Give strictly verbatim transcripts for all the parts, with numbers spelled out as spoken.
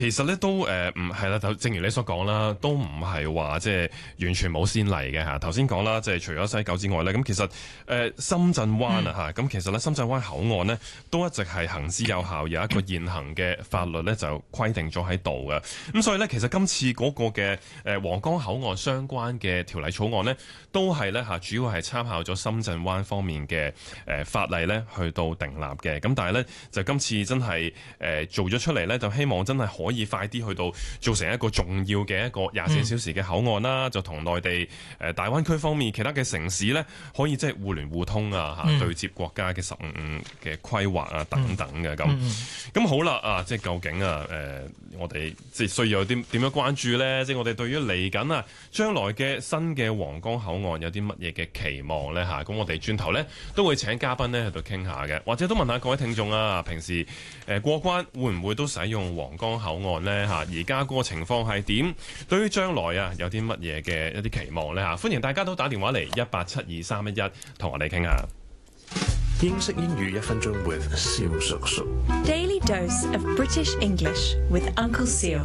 其實咧都誒唔係啦，就正如你所講啦，都唔係話即係完全冇先例嘅嚇。頭先講啦，即係除咗西九之外咧，咁其實誒、呃、深圳灣啊嚇，咁、嗯、其實咧深圳灣口岸呢都一直係行之有效，有一個現行嘅法律咧就規定咗喺度嘅。咁所以咧，其實今次嗰個嘅誒皇崗口岸相關嘅條例草案呢，都係咧嚇主要係參考咗深圳灣方面嘅誒法例咧去到訂立嘅。咁但係咧就今次真係誒、呃、做咗出嚟咧，就希望真係可以。可以快啲去到做成一個重要嘅一個廿四小時嘅口岸啦，嗯、就同內地誒、呃、大灣區方面其他嘅城市咧，可以即係互聯互通啊嚇，嗯、對接國家嘅十五五嘅規劃啊等等嘅咁。咁、嗯嗯、好啦啊，即係究竟啊誒、呃，我哋即係需要有啲點樣關注咧？即係我哋對於嚟緊啊將來嘅新嘅皇崗口岸有啲乜嘢嘅期望咧嚇？咁、啊、我哋轉頭咧都會請嘉賓咧喺度傾下嘅，或者都問下各位聽眾啊，平時誒、呃、過關會唔會都使用皇崗口岸案咧嚇，而家嗰個情況係點？對於將來啊，有啲乜嘢嘅一啲期望咧嚇？歡迎大家都打電話嚟一八七二三一一，同我哋傾下。 英式英語一分鐘 with 蕭叔叔。 Daily dose of British English with Uncle Seal。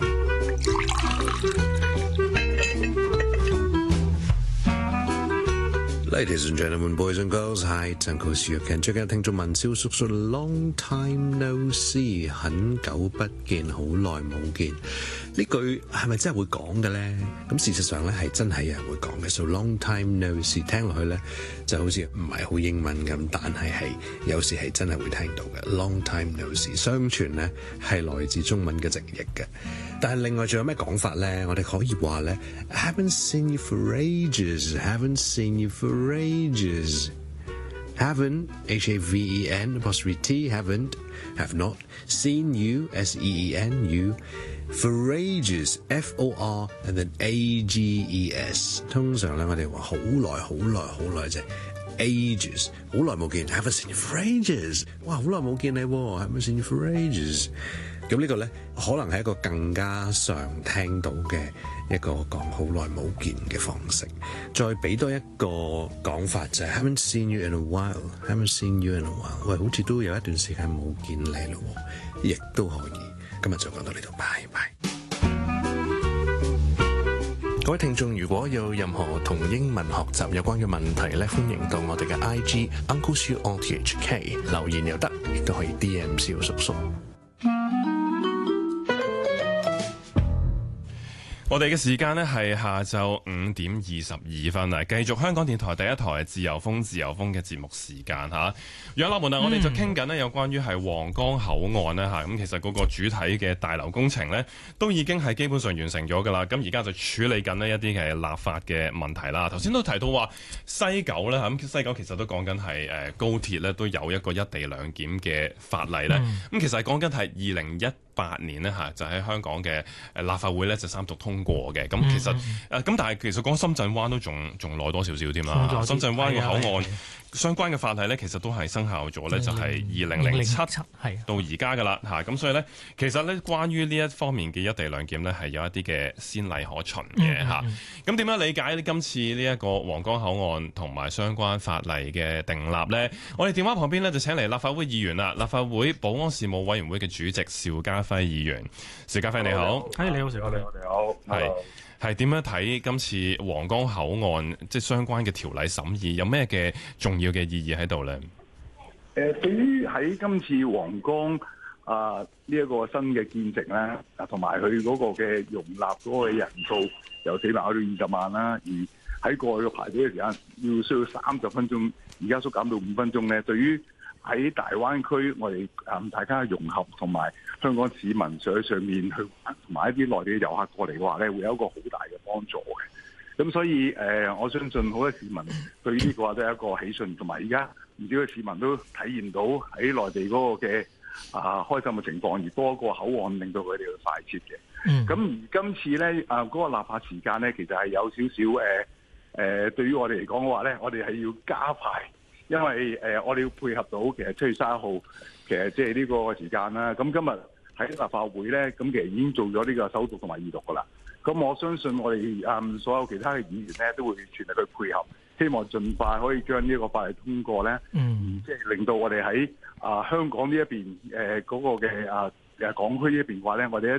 Ladies and gentlemen, boys and girls, hi, Uncle Seal。最近有聽眾問蕭叔叔 ，Long time no see， 很久不見，好耐冇見。呢句係咪真係會講嘅咧？咁事實上咧係真係有人會講嘅。So long time no see， 聽落去咧就好似唔係好英文咁，但係係有時係真係會聽到嘅。Long time no see， 相傳咧係來自中文嘅直譯嘅。但係另外仲有咩講法咧？我哋可以話咧 ，Haven't seen you for ages，Haven't seen you for ages。Haven't H A V E N apostrophe T haven't have not seen you S E E N U。For ages, F O R and then A G E S。通常咧，我哋話好耐、好耐、好耐啫。Ages， 好耐冇見 ，haven't seen you for ages。哇，好耐冇見你，haven't seen you for ages。咁呢個咧，可能係一個更加常聽到嘅一個講好耐冇見嘅方式。再俾多一個講法就係、是、haven't seen you in a while，haven't seen you in a while。喂，好似都有一段時間冇見你咯，亦都可以。今日就講到呢度，拜拜。各位聽眾，如果有任何同英文學習有關嘅問題咧，歡迎到我哋嘅 I G Uncle Siu O T H K 留言又得，亦都可以 D M 蕭叔叔。 我哋嘅時間呢係下晝五點二十二分啊！繼續香港電台第一台自由風自由風嘅節目時間嚇，楊立門啊，我哋就傾緊呢有關於係皇崗口岸呢嚇，咁其實嗰個主體嘅大樓工程呢都已經係基本上完成咗㗎啦，咁而家就處理緊呢一啲嘅立法嘅問題啦。頭先都提到話西九呢，咁西九其實都講緊係誒高鐵呢都有一個一地兩檢嘅法例呢。咁、嗯、其實係講緊係二零一八年呢，嚇，就喺香港嘅誒立法會呢，就三讀通過嘅。咁其實誒咁、嗯、但係其實講深圳灣都仲仲耐多少少添啦。深圳灣嘅口岸相關嘅法例呢，其實都係生效咗呢，就係二零零七到而家噶啦嚇。咁所以呢，其實呢，關於呢一方面嘅一地兩檢呢，係有一啲嘅先例可循嘅嚇。咁點樣理解今次呢一個皇崗口岸同埋相關法例嘅訂立呢？我哋電話旁邊呢，就請嚟立法會議員啦，立法會保安事務委員會嘅主席邵家輝議員。邵家輝你好， 係你好，邵家輝你好， 係係點樣睇今次皇崗口岸即係相關嘅條例審議有咩嘅重要嘅意義喺度咧？ 誒，對於喺今次皇崗啊呢一個新嘅建成咧，啊同埋佢嗰個嘅容納嗰個人數由四萬去到二十萬啦，而喺過去嘅排隊嘅時間要需要三十分鐘，而家縮減到五分鐘咧，對於喺大灣區，我哋誒大家融合同埋香港市民上喺上面去，同埋一啲內地嘅遊客過嚟嘅話咧，會有一個好大嘅幫助嘅。咁所以誒、呃，我相信好多市民對呢個話都係一個喜訊，同埋而家唔少嘅市民都體驗到喺內地嗰個嘅啊開心嘅情況，而多一個口岸令到佢哋去快捷嘅。咁、嗯、而今次咧啊嗰個立法時間咧，其實係有少少誒誒，對於我哋嚟講嘅話咧，我哋係要加快。因為誒、呃，我哋要配合到其實七月三十號，其實即係呢個時間啦。咁今日喺立法會咧，咁其實已經做咗呢個首讀同埋二讀噶啦。咁我相信我哋誒、嗯、所有其他嘅議員咧，都會全力去配合，希望盡快可以將呢個法例通過咧。嗯，即係令到我哋喺啊香港呢一邊誒嗰個嘅啊誒港區呢一邊嘅話咧，我哋一啲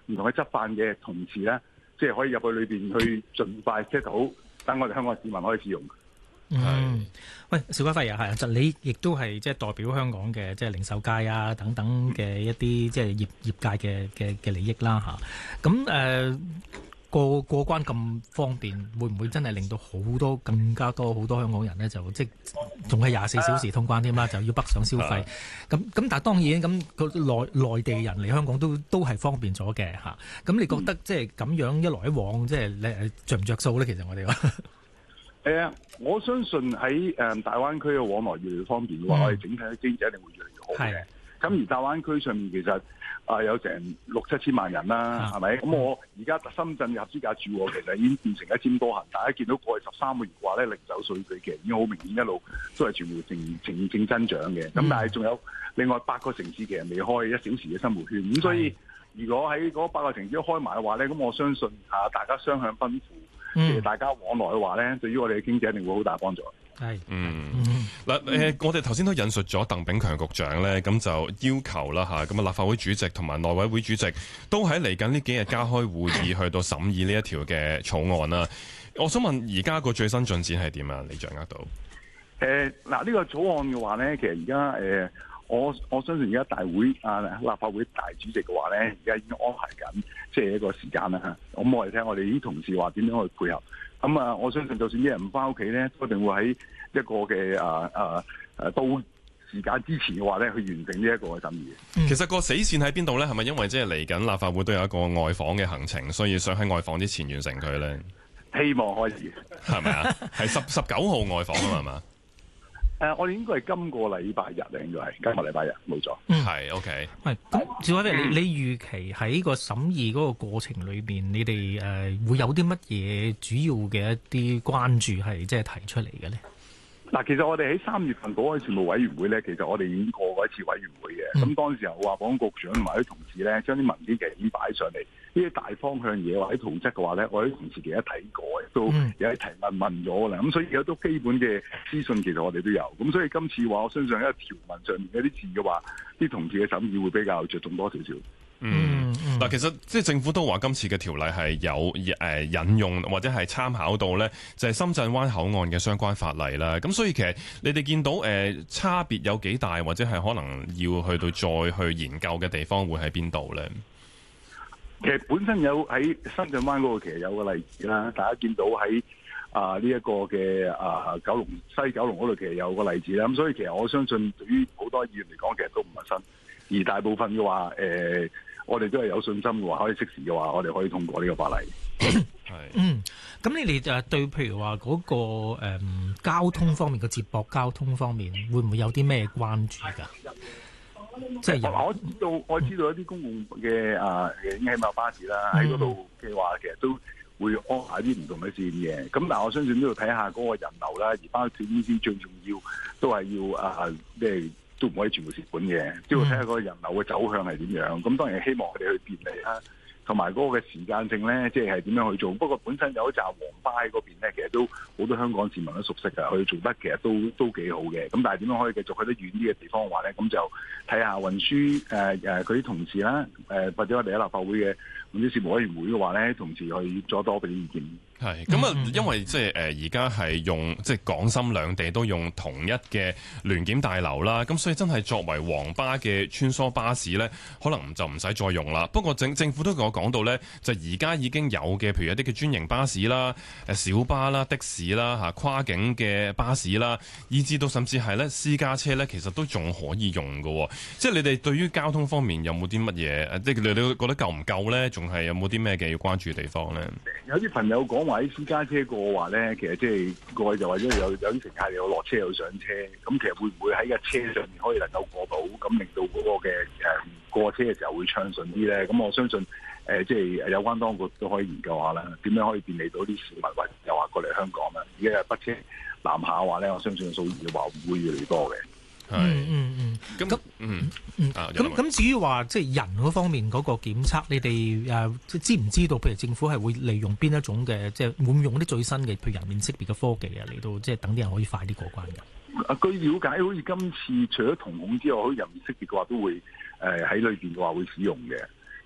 唔同嘅執法嘅同事咧，即係可以入去裏邊去盡快 set 好，等我哋香港市民可以使用。 嗯，喂，邵家輝啊，係啊，就你亦都係即係代表香港嘅即係零售界啊等等嘅一啲即係業業界嘅嘅嘅利益啦嚇。咁誒過過關咁方便，會唔會真係令到好多更加多好多香港人咧就即係仲係廿四小時通關添啦，就要北上消費。咁咁但係當然咁個內內地人嚟香港都都係方便咗嘅嚇。咁你覺得即係咁樣一來一往，即係你着唔着數咧？其實我哋話。 誒，我相信喺誒大灣區嘅往來越嚟越方便嘅話，嗯、我哋整體嘅經濟一定會越嚟越好嘅。咁而大灣區上面其實啊有成六七千萬人啦，係咪？咁我而家深圳嘅合資格住戶其實已經變成一千多行，大家見到過去十三個月嘅話咧，零售數據其實已經好明顯一路都係全部呈呈正增長嘅。咁、嗯、但係仲有另外八個城市其實未開一小時嘅生活圈，咁所以如果喺嗰八個城市都開埋嘅話咧，咁我相信啊大家雙向奔赴。其實大家往來嘅話咧，對於我哋嘅經濟一定會好大幫助。 係， 嗯，嗱，誒，我哋頭先都引述咗鄧炳強局長咧，咁就要求啦嚇，咁啊立法會主席同埋內委會主席都喺嚟緊呢幾日加開會議，去到審議呢一條嘅草案啦。我想問而家個最新進展係點啊？你掌握到？ 誒，嗱，呢個草案嘅話咧，其實而家誒。我我相信而家大會啊立法會大主席嘅話咧，而家已經安排緊即係一個時間啦嚇。咁我哋聽我哋啲同事話點樣去配合。咁啊，我相信就算啲人唔翻屋企咧，都一定會喺一個嘅啊啊啊到時間之前嘅話咧，去完成呢一個嘅審議。 其實個死線喺邊度咧？係咪因為即係嚟緊立法會都有一個外訪嘅行程，所以想喺外訪之前完成佢咧？ 希望可以，係咪啊？係十十九號外訪啊嘛，係嘛？ 誒、呃，我哋應該係今個禮拜日咧，應該係今個禮拜日，冇錯。 嗯，係 OK。 係咁，邵家輝，你你預期喺個審議嗰個過程裏邊，你哋誒、呃、會有啲乜嘢主要嘅一啲關注係即係提出嚟嘅咧？ 嗱，其實我哋喺三月份嗰個事務委員會咧，其實我哋已經過過一次委員會嘅。咁、嗯、當時候話保安局長同埋啲同事咧，將啲文件其實已經擺上嚟。呢啲大方向嘢或者圖則嘅話咧，我啲同事其實睇過，亦都有啲提問問咗啦。咁所以有都基本嘅資訊，其實我哋都有。咁所以今次話，我相信喺個條文上面有啲字嘅話，啲同事嘅審議會比較着重多少少。 嗯，嗱、嗯，其實即係政府都話今次嘅條例係有誒、呃、引用或者係參考到咧，就係深圳灣口岸嘅相關法例啦。咁所以其實你哋見到誒、呃、差別有幾大，或者係可能要去到再去研究嘅地方會喺邊度咧？ 其實本身有喺深圳灣嗰個其實有個例子啦，大家見到喺啊呢一個嘅啊九龍西九龍嗰度其實有個例子啦。咁所以其實我相信對於好多議員嚟講，其實都唔陌生。而大部分嘅話，誒、呃、我哋都係有信心嘅話，可以適時嘅話，我哋可以通過呢個法例。 係嗯，咁你哋就對譬如話嗰、那個誒、嗯、交通方面嘅接駁交通方面，會唔會有啲咩關注㗎？即係我知道，我知道一啲公共嘅啊嘅起碼巴士啦，喺嗰度嘅話，其實都會安排啲唔同嘅線嘅。咁但係我相信都要睇下嗰個人流啦，而包括呢啲最重要都係要啊，即係都唔可以全部蝕本嘅，都要睇下嗰個人流嘅走向係點樣。咁當然希望佢哋去便利啦。同埋嗰個嘅時間性咧，即係係點樣去做？不過本身有一紮黃巴喺嗰邊咧，其實都好多香港市民都熟悉㗎，佢做得其實都都幾好嘅。咁但係點樣可以繼續去得遠啲嘅地方嘅話咧，咁就睇下運輸誒誒佢啲同事啦，誒、呃、或者我哋喺立法會嘅運輸事務委員會嘅話咧，同時去再多俾啲意見。 係咁啊，因為即係誒而家係用即係港深兩地都用同一嘅聯檢大樓啦，咁所以真係作為黃巴嘅穿梭巴士咧，可能就唔使再用啦。不過政政府都同我講到咧，就而家已經有嘅，譬如一啲嘅專營巴士啦、誒小巴啦、的士啦、嚇跨境嘅巴士啦，以至到甚至係咧私家車咧，其實都仲可以用㗎。即係你哋對於交通方面有冇啲乜嘢？即係你哋覺得夠唔夠咧？仲係有冇啲咩嘅要關注嘅地方咧？ 有啲朋友講話喺私家車過話咧，其實即係過去就或者有有啲乘客有落車有上車，咁其實會唔會喺架車上面可以能夠過到，咁令到嗰個嘅誒過車嘅時候會暢順啲咧？咁我相信誒即係有關當局都可以研究下啦，點樣可以便利到啲市民或者又話過嚟香港啦。而家北車南下嘅話咧，我相信數字嘅話會越嚟越多嘅。 嗯嗯嗯，咁嗯嗯咁咁至於話即係人嗰方面嗰個檢測，你哋誒即係知唔知道？譬如政府係會利用邊一種嘅，即係會唔會用啲最新嘅譬如人面識別嘅科技啊，嚟到即係等啲人可以快啲過關㗎？ 啊，據了解，好似今次除咗瞳孔之外，好似人面識別嘅話都會誒喺裏邊嘅話會使用嘅。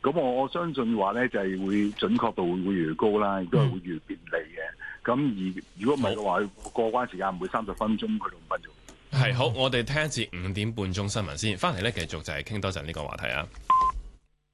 咁我我相信話咧就係、是、會準確度會越嚟越高啦，亦都係會越嚟越便利嘅。咁、嗯、而如果唔係嘅話，過關時間唔會三十分鐘去到五分鐘。 係好，我哋聽一節五點半鐘新聞先，翻嚟咧繼續就係傾多陣呢個話題啊。